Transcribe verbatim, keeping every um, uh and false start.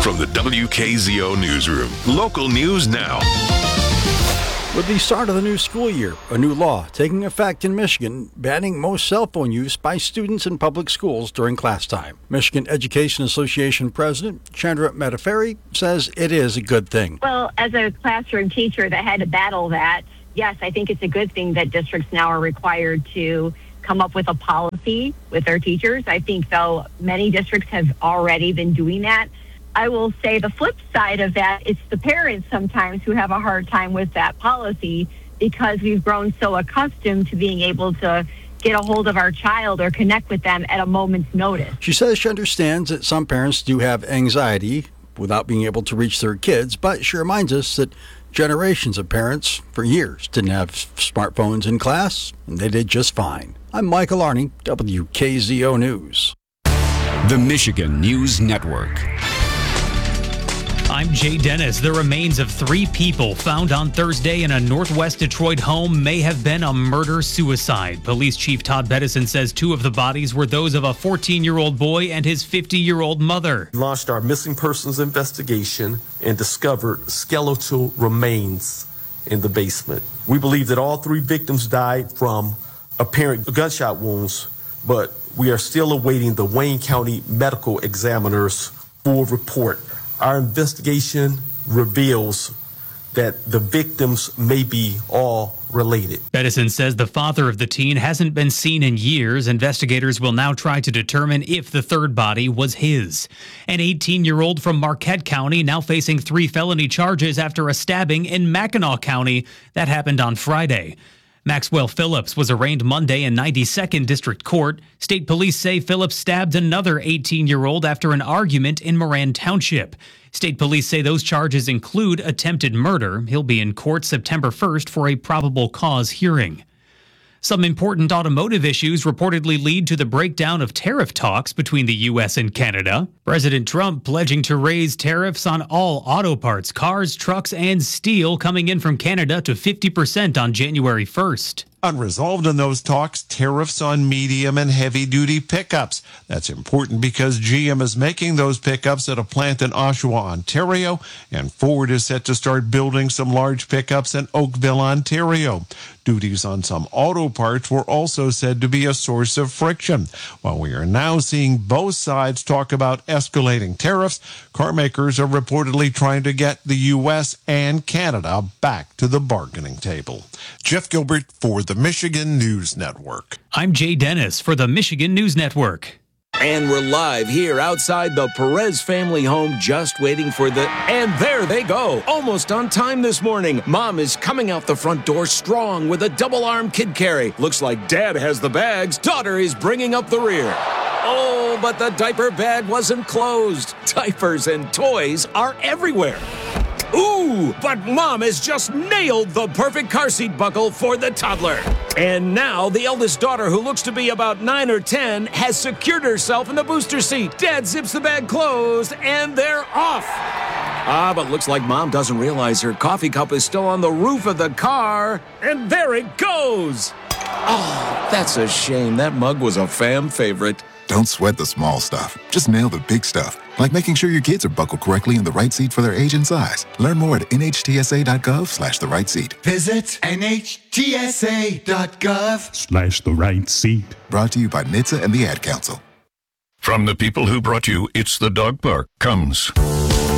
From the W K Z O Newsroom, local news now. With the start of the new school year, a new law taking effect in Michigan banning most cell phone use by students in public schools during class time. Michigan Education Association President Chandra Metaferi says it is a good thing. Well, as a classroom teacher that had to battle that, yes, I think it's a good thing that districts now are required to come up with a policy with their teachers. I think, though, many districts have already been doing that. I will say the flip side of that, it's the parents sometimes who have a hard time with that policy because we've grown so accustomed to being able to get a hold of our child or connect with them at a moment's notice. She says she understands that some parents do have anxiety without being able to reach their kids, but she reminds us that generations of parents for years didn't have smartphones in class, and they did just fine. I'm Michael Arney, W K Z O News. The Michigan News Network. I'm Jay Dennis. The remains of three people found on Thursday in a northwest Detroit home may have been a murder-suicide. Police Chief Todd Bettison says two of the bodies were those of a fourteen-year-old boy and his fifty-year-old mother. We launched our missing persons investigation and discovered skeletal remains in the basement. We believe that all three victims died from apparent gunshot wounds, but we are still awaiting the Wayne County Medical Examiner's full report. Our investigation reveals that the victims may be all related. Bettison says the father of the teen hasn't been seen in years. Investigators will now try to determine if the third body was his. An eighteen-year-old from Marquette County now facing three felony charges after a stabbing in Mackinac County. That happened on Friday. Maxwell Phillips was arraigned Monday in ninety-second District Court. State police say Phillips stabbed another eighteen-year-old after an argument in Moran Township. State police say those charges include attempted murder. He'll be in court September first for a probable cause hearing. Some important automotive issues reportedly lead to the breakdown of tariff talks between the U S and Canada. President Trump pledging to raise tariffs on all auto parts, cars, trucks, and steel coming in from Canada to fifty percent on January first. Unresolved in those talks, tariffs on medium and heavy-duty pickups. That's important because G M is making those pickups at a plant in Oshawa, Ontario, and Ford is set to start building some large pickups in Oakville, Ontario. Duties on some auto parts were also said to be a source of friction. While we are now seeing both sides talk about escalating tariffs, car makers are reportedly trying to get the U S and Canada back to the bargaining table. Jeff Gilbert for the Michigan News Network. I'm Jay Dennis for the Michigan News Network. And we're live here outside the Perez family home, just waiting for the... And there they go, almost on time this morning. Mom is coming out the front door strong with a double-arm kid carry. Looks like Dad has the bags. Daughter is bringing up the rear. Oh, but the diaper bag wasn't closed. Diapers and toys are everywhere. Ooh, but Mom has just nailed the perfect car seat buckle for the toddler. And now the eldest daughter, who looks to be about nine or ten, has secured herself in the booster seat. Dad zips the bag closed, and they're off. Ah, but looks like Mom doesn't realize her coffee cup is still on the roof of the car. And there it goes. Oh, that's a shame. That mug was a fam favorite. Don't sweat the small stuff. Just nail the big stuff, like making sure your kids are buckled correctly in the right seat for their age and size. Learn more at nhtsa.gov slash the right seat. Visit nhtsa.gov slash the right seat. Brought to you by N H T S A and the Ad Council. From the people who brought you It's the Dog Park comes...